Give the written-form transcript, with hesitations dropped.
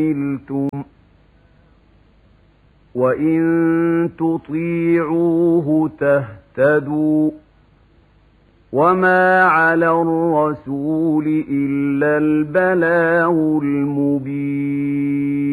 عملتم وإن تطيعوه تهتدوا وما على الرسول إلا البلاغ المبين